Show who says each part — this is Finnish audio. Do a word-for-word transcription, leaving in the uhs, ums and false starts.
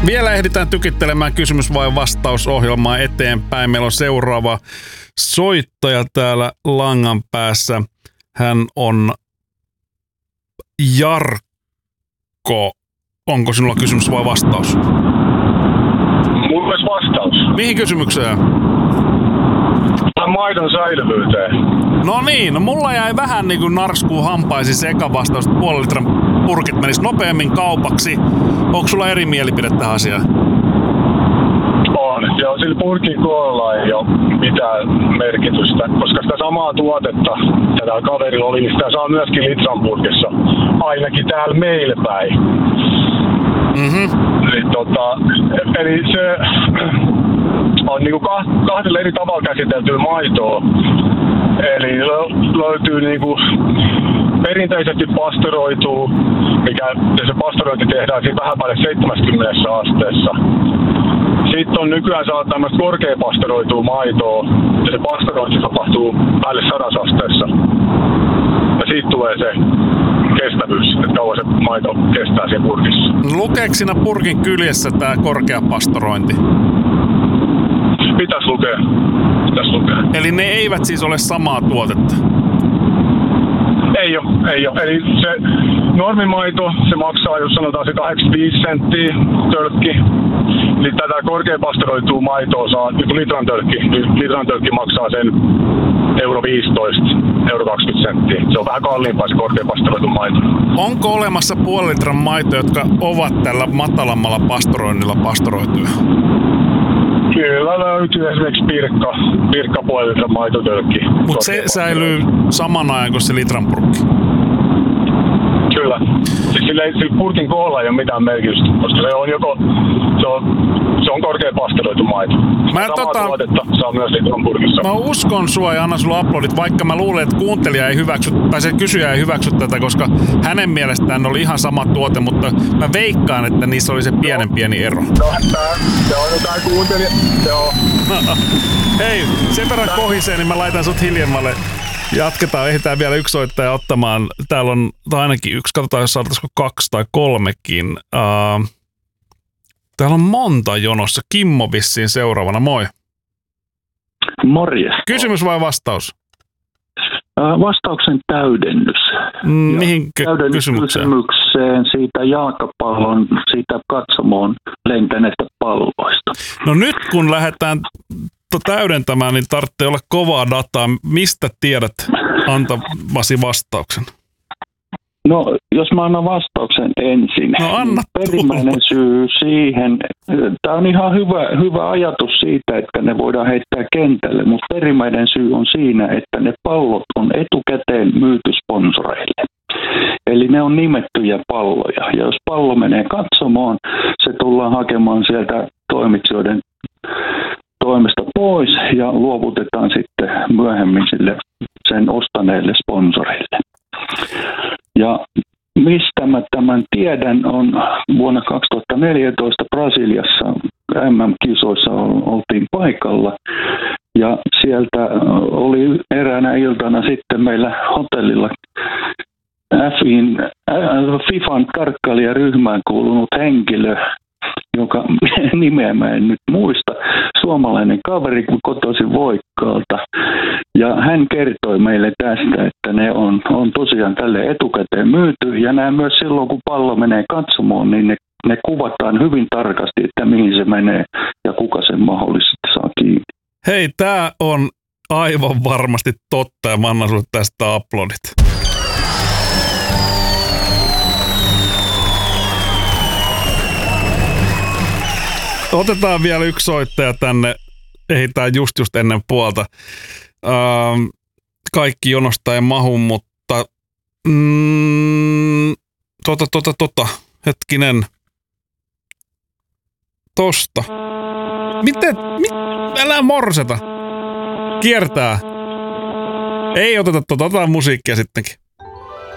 Speaker 1: Vielä ehditään tykittelemään kysymys vai vastausohjelmaa eteenpäin. Meillä on seuraava soittaja täällä langan päässä. Hän on Jarkko. Onko sinulla kysymys vai vastaus?
Speaker 2: Mulla olisi vastaus.
Speaker 1: Mihin kysymykseen?
Speaker 2: Maidon säilyvyyteen.
Speaker 1: No niin, no mulla jäi vähän niin kuin narskuun hampaisi sekavastaus, että puolen litran purkit menis nopeammin kaupaksi. Onko sulla eri mielipide tähän asiaan?
Speaker 2: On. Joo, sillä purkin koolla ei ole mitään merkitystä, koska sitä samaa tuotetta, tätä kaverilla oli, niin sitä saa myöskin litran purkissa, ainakin täällä meillä päin.
Speaker 1: Mm-hmm.
Speaker 2: Eli, tota, eli se on niinku kahdella eri tavalla käsiteltyä maitoa. Eli löytyy niinku perinteisesti pastoroituu, mikä se pastorointi tehdään siinä vähän päälle seitsemänkymmentä asteessa. Sitten on nykyään saa tämmöistä korkea pastoroitua maitoa, ja se pastorointi tapahtuu päälle sadassa asteessa. Ja siitä tulee se kestävyys, että kauan se maito kestää siinä purkissa.
Speaker 1: Lukeeko siinä purkin kyljessä tää korkea pastorointi?
Speaker 2: Pitäis lukea. Pitäis lukea.
Speaker 1: Eli ne eivät siis ole samaa tuotetta?
Speaker 2: Ei oo, ei oo. Eli se normimaito, se maksaa, jos sanotaan se kahdeksankymmentäviisi senttiä tölkki. Niin tätä korkean pastoroitua maitoa saa, niin kuin litran tölkki, niin litran tölkki maksaa sen euro viisitoista, euro kaksikymmentä senttiä. Se on vähän kalliimpaa se korkean pastoroitu maito.
Speaker 1: Onko olemassa puolen litran maitoja, jotka ovat tällä matalammalla pastoroinnilla pastoroituja?
Speaker 2: Kyllä löytyy esimerkiksi pirkka, pirkka puolen litran maitotölkki.
Speaker 1: Mutta se säilyy saman ajan kuin se litran purkki?
Speaker 2: Kyllä. Siis sillä, sillä purkin koolla ei ole mitään merkitystä, koska se on joko se on, se on korkea pastoroitu maito. Mä Samaa tota, tuotetta saa myös litran purkissa.
Speaker 1: Mä uskon sua ja annan sulla uploadit, vaikka mä luulen, että kuuntelija ei hyväksy, tai se kysyjä ei hyväksy tätä, koska hänen mielestään oli ihan sama tuote, mutta mä veikkaan, että niissä oli se pienen pieni ero.
Speaker 2: No, tää, se on jotain kuuntelija. Joo.
Speaker 1: Hei, sen verran kohisee, niin mä laitan sut hiljemmalle. Jatketaan, ehditään vielä yksi soittaja ottamaan. Täällä on ainakin yksi, katsotaan jos saataisiko kaksi tai kolmekin. Uh, täällä on monta jonossa. Kimmo vissiin seuraavana, moi.
Speaker 3: Morjes.
Speaker 1: Kysymys vai vastaus?
Speaker 3: Uh, vastauksen täydennys.
Speaker 1: Mihin ky- kysymykseen?
Speaker 3: Kysymykseen siitä jalkapallon, siitä katsomoon lentäneestä palloista.
Speaker 1: No nyt kun lähdetään täydentämään, niin tarvitsee olla kovaa dataa. Mistä tiedät antavasi vastauksen?
Speaker 3: No, jos mä annan vastauksen ensin.
Speaker 1: No anna
Speaker 3: perimmäinen syy siihen, tämä on ihan hyvä, hyvä ajatus siitä, että ne voidaan heittää kentälle, mutta perimmäinen syy on siinä, että ne pallot on etukäteen myyty sponsoreille. Eli ne on nimettyjä palloja, ja jos pallo menee katsomaan, se tullaan hakemaan sieltä toimitsijoiden toimesta pois ja luovutetaan sitten myöhemmin sille sen ostaneille sponsoreille. Ja mistä mä tämän tiedän on vuonna kaksituhattaneljätoista Brasiliassa M M-kisoissa oltiin paikalla ja sieltä oli eräänä iltana sitten meillä hotellilla Fin, FIFAn tarkkailijaryhmään kuulunut henkilö, joka nimeä mä en nyt muista, suomalainen kaveri kotoisin Voikkaalta. Ja hän kertoi meille tästä, että ne on, on tosiaan tälle etukäteen myyty. Ja nämä myös silloin, kun pallo menee katsomaan, niin ne, ne kuvataan hyvin tarkasti, että mihin se menee ja kuka sen mahdollisesti saa kiinni.
Speaker 1: Hei, tää on aivan varmasti totta ja mä annan sulle tästä uploadit. Otetaan vielä yksi soittaja tänne. Ehditään just just ennen puolta. Ähm, kaikki jonosta ei mahu, mutta mm, tota, tota, tota. Hetkinen. Tosta. Miten? Mit? Älä morseta. Kiertää. Ei oteta tota. Otetaan musiikkia sittenkin.